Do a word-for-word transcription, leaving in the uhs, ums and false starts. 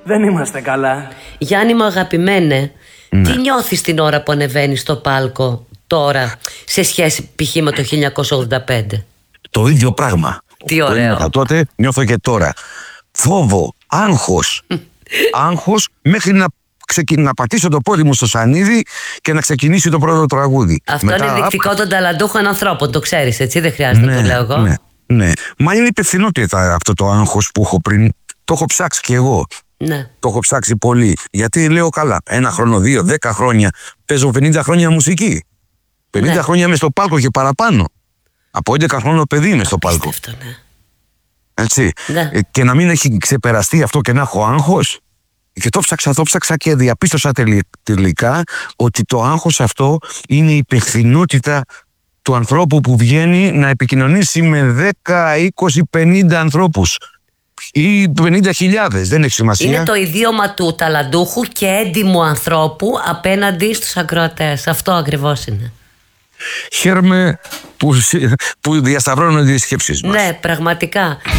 Δεν είμαστε καλά. Γιάννη μου αγαπημένε, Ναι. τι νιώθεις την ώρα που ανεβαίνεις στο πάλκο τώρα σε σχέση π.χ. με το χίλια εννιακόσια ογδόντα πέντε? Το ίδιο πράγμα. Τι ωραίο. Το ένιωθα τότε, νιώθω και τώρα. Φόβο, άγχος. Άγχος μέχρι να, ξεκι... να πατήσω το πόδι μου στο σανίδι και να ξεκινήσει το πρώτο τραγούδι. Αυτό Μετά, είναι δεικτικό των ταλαντούχων ανθρώπων, το ξέρεις, έτσι, δεν χρειάζεται να ναι, το λέω εγώ. Ναι, ναι. Μα είναι υπευθυνότητα αυτό το άγχος που έχω πριν. Το έχω ψάξει κι εγώ. Ναι. Το έχω ψάξει πολύ. Γιατί λέω καλά, ένα χρόνο, δύο, δέκα χρόνια. Παίζω πενήντα χρόνια μουσική. πενήντα Ναι. χρόνια είμαι στο πάλκο και παραπάνω. Από έντεκα χρόνο παιδί είμαι στο πάλκο. Απίστευτο, ναι. Έτσι. Ναι. Ε, Και να μην έχει ξεπεραστεί αυτό και να έχω άγχος. Και το ψάξα, το ψάξα και διαπίστωσα τελει- τελικά ότι το άγχος αυτό είναι η υπευθυνότητα του ανθρώπου που βγαίνει να επικοινωνήσει με δέκα, είκοσι, πενήντα ανθρώπους. Ή πενήντα χιλιάδες, δεν έχει σημασία. Είναι το ιδίωμα του ταλαντούχου και έντιμου ανθρώπου απέναντι στους ακροατές. Αυτό ακριβώς είναι. Χαίρομαι που, που διασταυρώνονται οι σκέψεις μας. Ναι, πραγματικά.